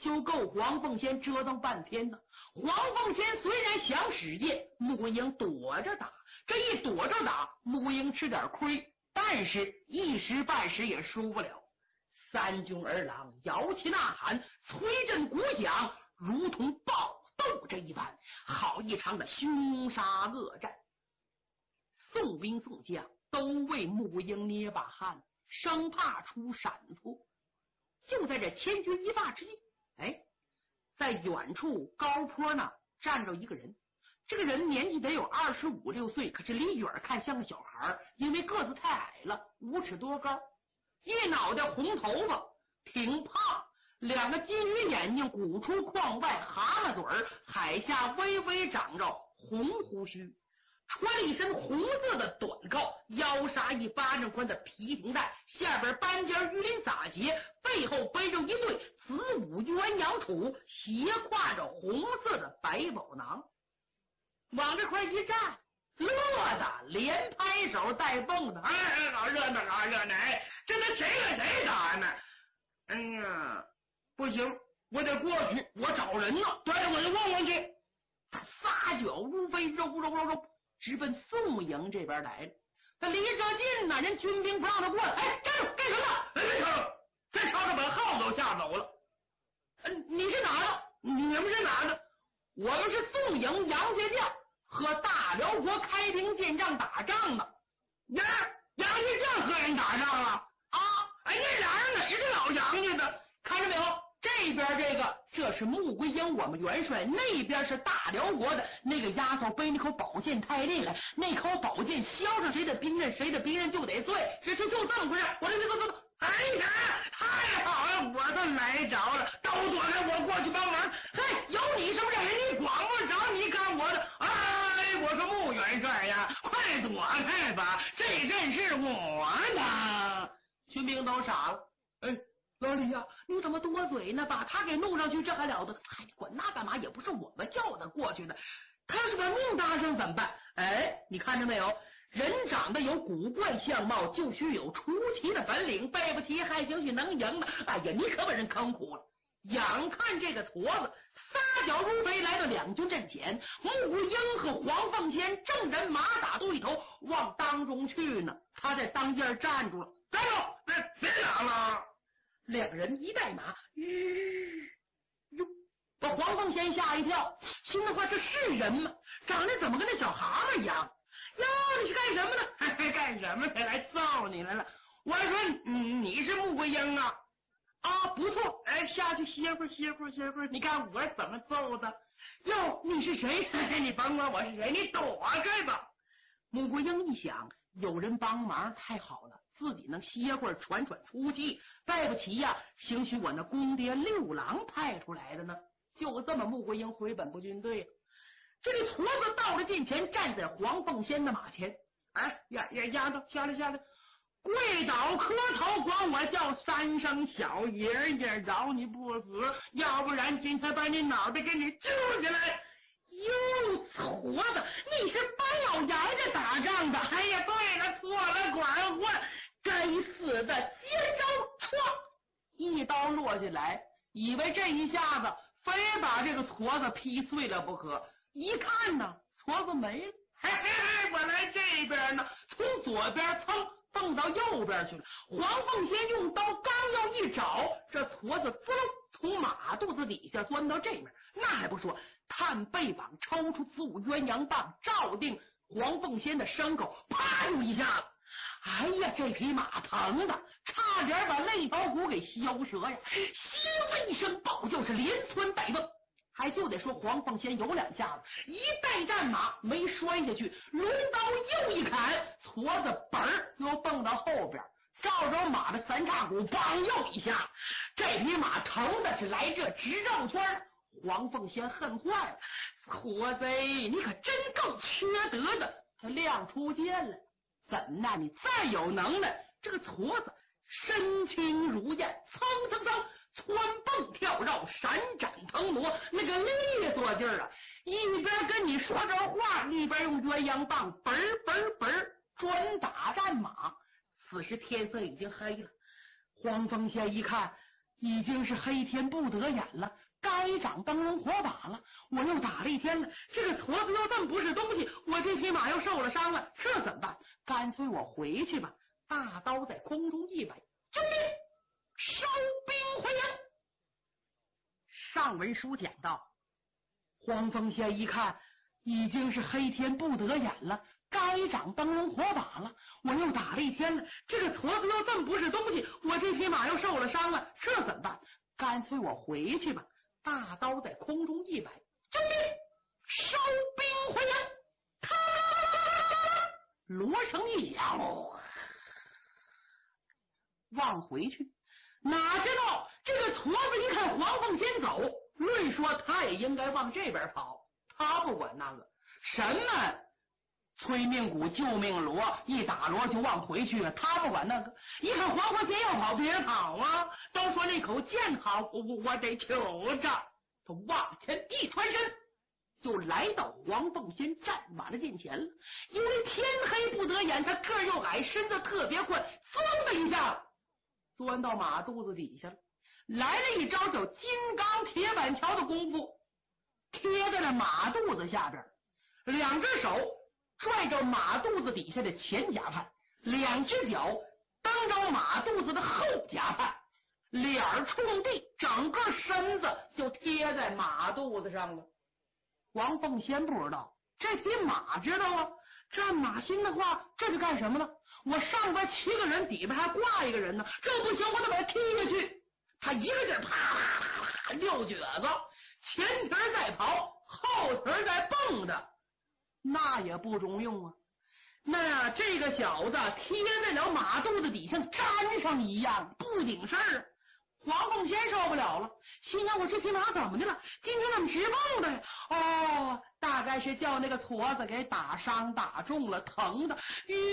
就够黄凤仙折腾半天呢。黄凤仙虽然想使劲，穆桂英躲着打，这一躲着打，穆桂英吃点亏，但是一时半时也输不了。三军儿郎摇旗呐喊，催阵鼓响，如同暴斗这一般，好一场的凶杀恶战。宋兵宋将都为穆桂英捏把汗，生怕出闪错。就在这千钧一发之际，在远处高坡呢站着一个人，这个人年纪得有25、6岁，可是离远看像个小孩，因为个子太矮了，5尺多高，一脑袋红头发，挺胖，两个金鱼眼睛鼓出眶外，蛤蟆嘴儿，海下微微长着红胡须，穿了一身红色的短袄，腰纱一巴掌宽的皮停带，下边单尖鱼鳞打结，背后背着一对子午鸳鸯杵，斜挎着红色的百宝囊，往这块一站，乐的连拍手带蹦的，好热闹，好热闹！这能谁跟谁打呢？哎呀，不行，我得过去，我找人呢。对，我就问问去。他撒脚如飞，肉，直奔宋营这边来了。他离着近呢，人军兵不让他过来。站住！干什么？这朝着把号都吓走了。你是哪的？你们是哪的？我们是宋营杨家将，和大辽国开平见仗打仗的。杨家将和人打仗啊？那俩人哪是老杨家的？看着没有？这边这是穆桂英我们元帅，那边是大辽国的那个丫头背那口宝剑太厉害，那口宝剑削上谁的兵刃，谁的兵刃就得碎，就这么回事。我这走。哎呀，太好了，我都来着了，都躲开，我过去帮忙。有你什么人？你管不着，你看我的。我说穆元帅呀，快躲开吧，这阵是我的。军兵都傻了。老李呀，你怎么多嘴呢？把他给弄上去，这还了得？管那干嘛？也不是我们叫他过去的，他要是把命搭上怎么办？你看着没有？人长得有古怪相貌，就需有出奇的本领，背不起还兴许能赢的。你可把人坑苦了。眼看这个矬子撒脚如飞来到两军阵前，穆桂英和黄凤仙正人马打对头往当中去呢。他在当间站住了，站住！别打了！两人一带马，把黄凤仙吓一跳，心里话这是人吗？长得怎么跟那小蛤蟆一样？你是干什么的？干什么才来揍你来了？我说你是穆桂英啊？不错，下去歇会儿。你看我怎么揍的？你是谁？你甭管我是谁，你躲开吧。穆桂英一想，有人帮忙太好了，自己能歇会儿喘出气。对不起呀，兴许我那公爹六郎派出来的呢。就这么，穆桂英回本部军队了。这个矬子到了近前，站在黄凤仙的马前。丫头，下来，跪倒磕头，管我叫三声小爷爷，饶你不死，要不然今天把你脑袋给你揪起来。矬子，你是帮老爷子打仗的？对了，错了，管混，该死的接招，唰，一刀落下来，以为这一下子非把这个矬子劈碎了不可。一看呢，矬子没了。我来这边呢，从左边蹦到右边去了。黄凤仙用刀刚要一找，这矬子滋溜从马肚子底下钻到这面，那还不说，探背膀抽出子午鸳鸯棒，照定黄凤仙的牲口，啪就一下子。这匹马疼的差点把肋条骨给削折呀！稀了一声暴叫，是连窜带蹦。还就得说黄凤仙有两下子，一带战马没摔下去，抡刀又一砍，矬子本儿又蹦到后边，照着马的三叉骨，梆又一下，这匹马疼的是来这直绕圈。黄凤仙恨坏了，矬子你可真够缺德的！他亮出剑来，怎么你再有能耐，这个矬子身轻如燕，蹭窜蹦跳绕，闪展腾挪，那个利索劲儿啊！一边跟你说着话，一边用鸳鸯棒本专打战马。此时天色已经黑了，黄凤仙一看已经是黑天不得眼了，该长灯笼火把了。我又打了一天了，这个矬子又这么不是东西，我这匹马又受了伤了，这怎么办？干脆我回去吧。大刀在空中一摆，军令收兵回营。上文书讲到，黄凤仙一看已经是黑天不得眼了，该长灯笼火把了。我又打了一天了，这个矬子又这么不是东西，我这匹马又受了伤了，这怎么办？干脆我回去吧。大刀在空中一摆，军令收兵回营。锣声一响，往回去。哪知道这个矬子一看黄凤仙走，论说他也应该往这边跑，他不管那个什么催命鼓救命锣，一打锣就往回去，他不管那个。一看黄凤仙要跑，别跑啊，都说那口剑好，我得求着。他往前一传身，就来到黄凤仙站马的近前了。因为天黑不得眼，他个儿又矮，身子特别宽，嗖的一下钻到马肚子底下了。来了一招叫金刚铁板桥的功夫，贴在了马肚子下边，两只手拽着马肚子底下的前甲畔，两只脚蹬着马肚子的后甲畔，脸冲地，整个身子就贴在马肚子上了。黄凤仙不知道，这匹马知道啊。这马心的话，这是干什么呢？我上边骑个人，底边还挂一个人呢，这不行，我得把他踢下去。他一个劲儿啪啪啪啪撂蹶子，前蹄在跑，后蹄在蹦的，那也不中用啊。那这个小子贴在了马肚子底下，粘上一样，不顶事儿啊。黄凤仙受不了了，心想我这匹马怎么的了？今天怎么直蹦的呀？哦，大概是叫那个矬子给打伤打中了，疼的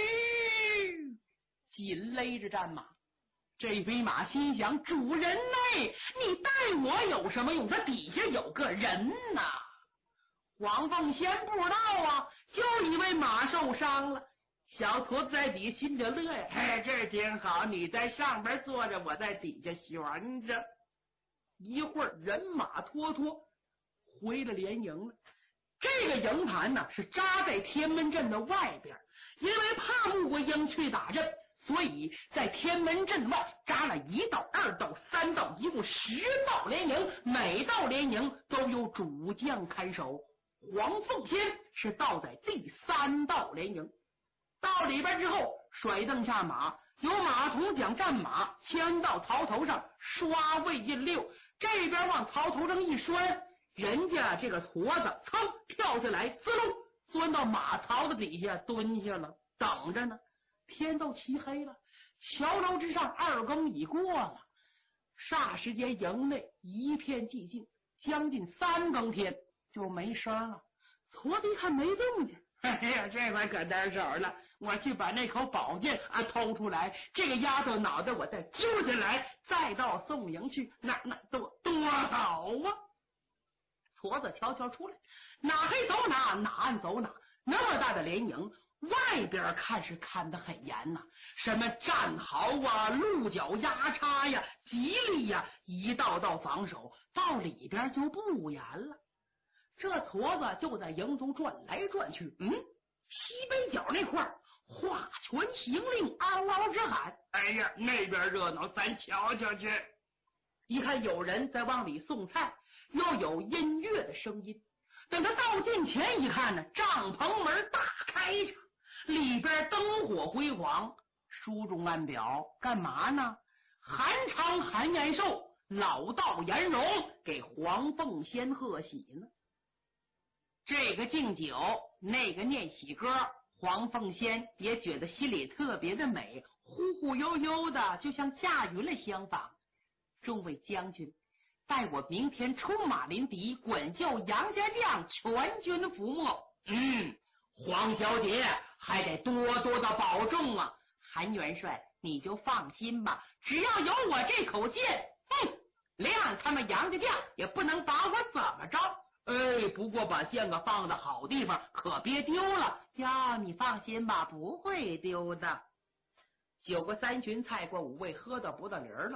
紧勒着战马。这匹马心想，主人呢？你带我有什么用？这底下有个人呐。黄凤仙不知道啊，就以为马受伤了。小矬子在底下心着乐呀，哎，这挺好，你在上边坐着，我在底下悬着。一会儿人马拖拖回了连营了。这个营盘呢是扎在天门阵的外边，因为怕穆桂英去打阵，所以在天门阵外扎了1道、2道、3道，一共10道连营，每道连营都有主将看守。黄凤仙是到在第3道连营。到里边之后，甩蹬下马，由马童将战马牵到槽头上，刷位印溜，这边往槽头上一拴，人家这个矬子噌跳下来，滋溜钻到马槽子底下蹲下了，等着呢。天都漆黑了，桥楼之上2更已过了，霎时间营内一片寂静，将近3更天就没声了。矬子一看没动静，哎呀，这回可得手了！我去把那口宝剑偷出来，这个丫头脑袋我再揪下来，再到宋营去，那多好啊！矬子悄悄出来，哪黑走哪，哪暗走哪。那么大的连营，外边看是看得很严呐，什么战壕啊、鹿角压插呀、吉利呀，一道道防守，到里边就不严了。这矬子就在营中转来转去，西北角那块画拳行令，嗷嗷直喊：“哎呀，那边热闹，咱瞧瞧去！”一看有人在往里送菜，又有音乐的声音。等他到近前一看呢，帐篷门大开着，里边灯火辉煌。书中暗表干嘛呢？韩昌、韩延寿、老道颜荣给黄凤仙贺喜呢。这个敬酒，那个念喜歌，黄凤仙也觉得心里特别的美，忽忽悠悠的，就像驾云了相仿。众位将军，待我明天出马临敌，管教杨家将全军覆没。黄小姐还得多多的保重啊。韩元帅，你就放心吧，只要有我这口剑，谅他们杨家将也不能把我怎么着。不过把剑可放在好地方，可别丢了。呀，你放心吧，不会丢的。酒过3巡，菜过5味，喝到不到零了。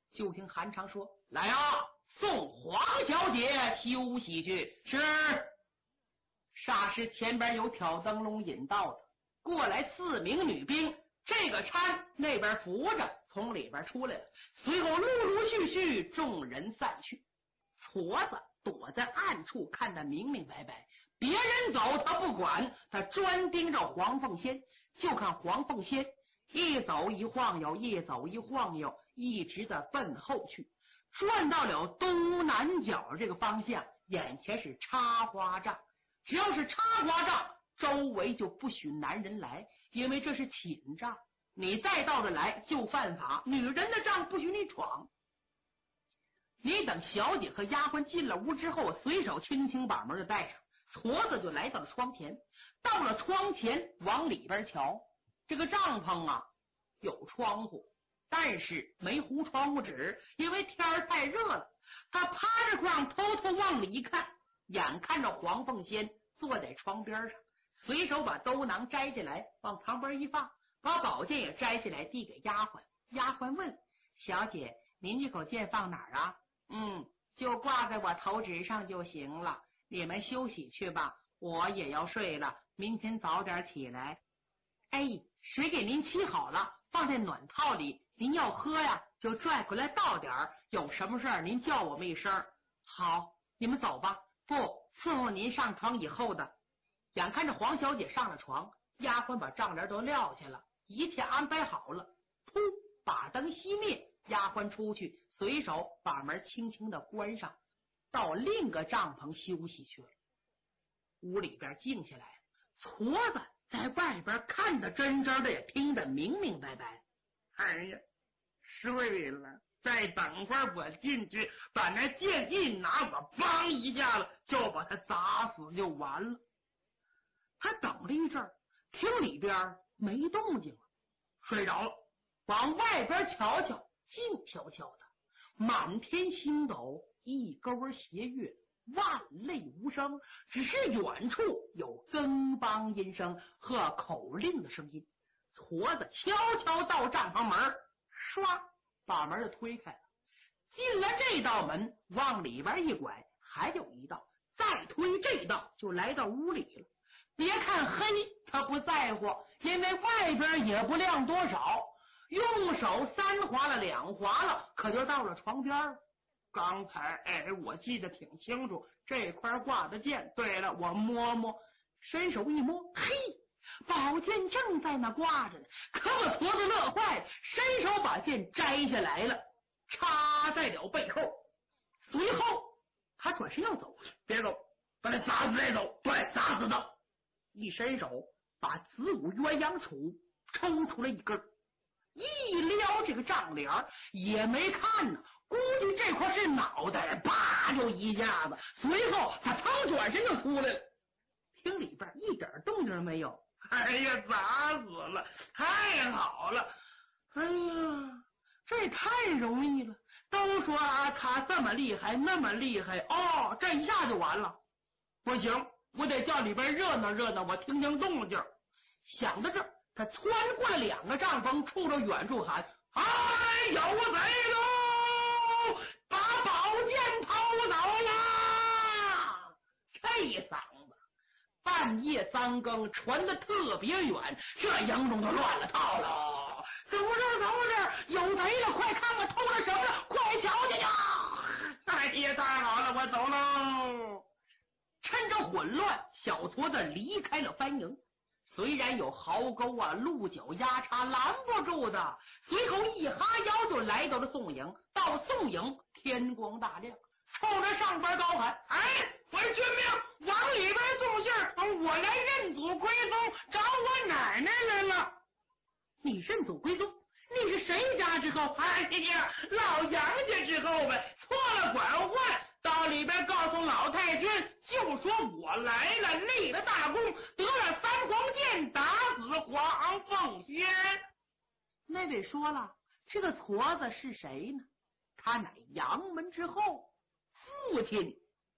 就听韩常说：“来啊，送黄小姐休息去。”是。霎时前边有挑灯笼引道的，过来4名女兵，这个搀那边扶着，从里边出来了。随后陆陆续续众人散去。矬子躲在暗处看得明明白白，别人走他不管，他专盯着黄凤仙，就看黄凤仙一走一晃悠，一走一晃悠，一直的奔后去，转到了东南角这个方向，眼前是插花帐。只要是插花帐，周围就不许男人来，因为这是寝帐，你再到这来就犯法，女人的帐不许你闯。你等小姐和丫鬟进了屋之后，随手轻轻把门就带上，矬子就来到了窗前。到了窗前，往里边瞧，这个帐篷啊有窗户，但是没糊窗户纸，因为天儿太热了。他趴着炕偷偷往里一看，眼看着黄凤仙坐在窗边上，随手把兜囊摘下来往旁边一放，把宝剑也摘下来递给丫鬟。丫鬟问：“小姐，您这口剑放哪儿啊？”“就挂在我头纸上就行了，你们休息去吧，我也要睡了，明天早点起来。”“哎，水给您沏好了，放在暖套里，您要喝呀就拽回来倒点儿，有什么事儿您叫我们一声。”“好，你们走吧。”“不，伺候您上床以后的。”眼看着黄小姐上了床，丫鬟把帐帘都撂下了，一切安排好了。噗，把灯熄灭，丫鬟出去，随手把门轻轻的关上，到另个帐篷休息去了。屋里边静下来了，矬子在外边看得真真的，也听得明明白白。“哎呀，睡了，再等会儿我进去把那剑一拿，我梆一下子就把他砸死就完了。”他等了一阵儿，听里边没动静了，睡着了，往外边瞧瞧，静悄悄的，满天星斗，一钩斜月，万类无声，只是远处有更梆音声和口令的声音。矬子悄悄到帐篷门，唰把门就推开了，进了这道门，往里边一拐，还有一道，再推这道，就来到屋里了。别看黑，他不在乎，因为外边也不亮多少，用手3划了2划了，可就到了床边了。刚才我记得挺清楚，这块挂的剑，对了，我摸摸，伸手一摸，嘿，宝剑正在那挂着呢。可我矬子乐坏了，伸手把剑摘下来了，插在了背后。随后他转身要走，“别走，把他砸死再走，对，砸死他。”一伸手把子午鸳鸯杵抽出来一根，一撩这个帐帘，也没看呢，估计这块是脑袋，啪就一下子，随后他腾转身就出来了。厅里边一点动静没有。“哎呀，砸死了，太好了！哎呀，这也太容易了，都说他这么厉害那么厉害，这一下就完了。不行，我得叫里边热闹热闹，我听听动静。”想到这儿，他穿过了2个帐篷，冲着远处喊：“哎，有贼喽！把宝剑偷走了！”这嗓子半夜3更传得特别远，这营中就乱了套了。“走这，有贼了，快看看偷了什么了，快瞧去呀！”“哎呀，太好了，我走喽！”趁着混乱，小矬子离开了番营。虽然有壕沟鹿角压叉拦不住的，随后一哈腰就来到了宋营。到宋营，天光大亮，冲着上边高喊：“回军命，往里边送信儿，我来认祖归宗，找我奶奶来了。”“你认祖归宗？你是谁家之后？”“哎呀，老杨家之后呗，错了管换，到里边告诉老太君，就说我来了，立了大功，得了3黄剑，打死黄凤仙。”那位说了，这个矬子是谁呢？他乃杨门之后，父亲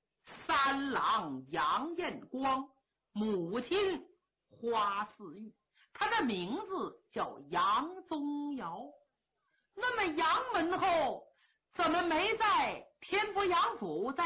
3郎杨彦光，母亲花四玉，他的名字叫杨宗尧。那么杨门后怎么没在天福阳府在